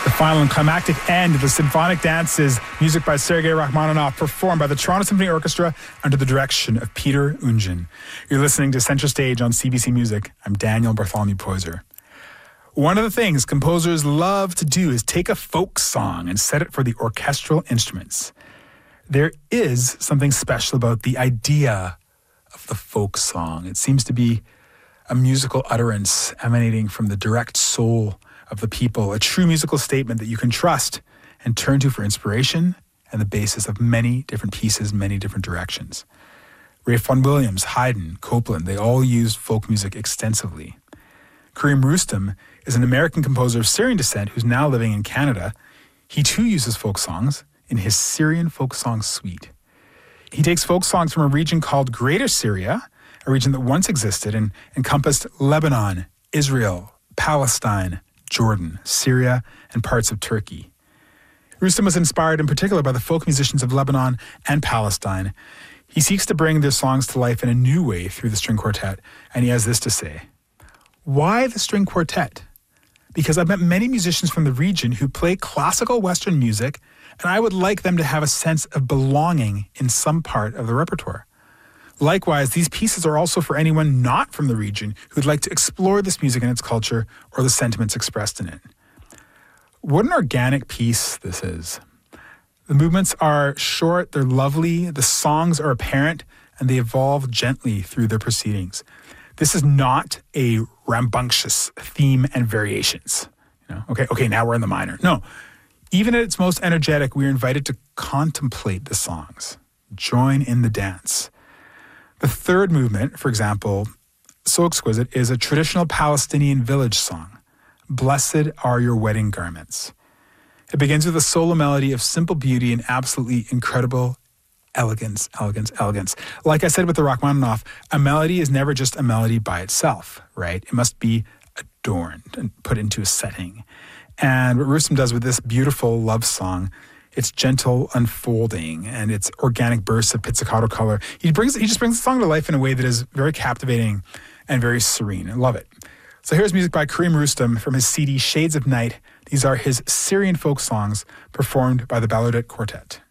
The final and climactic end of the symphonic dances, music by Sergei Rachmaninoff, performed by the Toronto Symphony Orchestra under the direction of Peter Oundjian. You're listening to Center Stage on CBC Music. I'm Daniel Bartholomew Poyser. One of the things composers love to do is take a folk song and set it for the orchestral instruments. There is something special about the idea of the folk song. It seems to be a musical utterance emanating from the direct soul of the people, a true musical statement that you can trust and turn to for inspiration and the basis of many different pieces, many different directions. Ralph Vaughan Williams, Haydn, Copland, they all used folk music extensively. Karim Rustem is an American composer of Syrian descent who's now living in Canada. He too uses folk songs in his Syrian folk song suite. He takes folk songs from a region called Greater Syria, a region that once existed and encompassed Lebanon, Israel, Palestine, Jordan, Syria, and parts of Turkey. Rustem was inspired in particular by the folk musicians of Lebanon and Palestine. He seeks to bring their songs to life in a new way through the string quartet, and he has this to say. Why the string quartet? Because I've met many musicians from the region who play classical Western music, and I would like them to have a sense of belonging in some part of the repertoire. Likewise, these pieces are also for anyone not from the region who'd like to explore this music and its culture or the sentiments expressed in it. What an organic piece this is. The movements are short, they're lovely, the songs are apparent, and they evolve gently through their proceedings. This is not a rambunctious theme and variations. Okay, now we're in the minor. No, even at its most energetic, we are invited to contemplate the songs, join in the dance. The third movement, for example, so exquisite, is a traditional Palestinian village song, Blessed Are Your Wedding Garments. It begins with a solo melody of simple beauty and absolutely incredible elegance. Like I said with the Rachmaninoff, a melody is never just a melody by itself, right? It must be adorned and put into a setting. And what Rustem does with this beautiful love song, it's gentle unfolding and it's organic bursts of pizzicato color. He just brings the song to life in a way that is very captivating and very serene. I love it. So here's music by Karim Rustem from his CD Shades of Night. These are his Syrian folk songs performed by the Ballaudet Quartet.